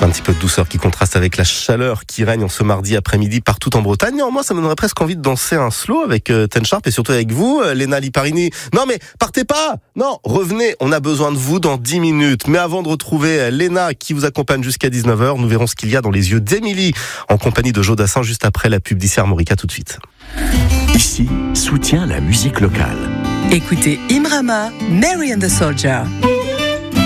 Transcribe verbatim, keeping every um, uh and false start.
Un petit peu de douceur qui contraste avec la chaleur qui règne en ce mardi après-midi partout en Bretagne. Néanmoins, ça me donnerait presque envie de danser un slow avec euh, Ten Sharp et surtout avec vous, euh, Léna Liparini. Non mais partez pas. Non, revenez. On a besoin de vous dans dix minutes. Mais avant de retrouver euh, Léna qui vous accompagne jusqu'à dix-neuf heures, nous verrons ce qu'il y a dans les yeux d'Émilie en compagnie de Jodassin juste après la pub d'Ici Armorica tout de suite. Ici, soutient la musique locale. Écoutez Imrama, Mary and the Soldier.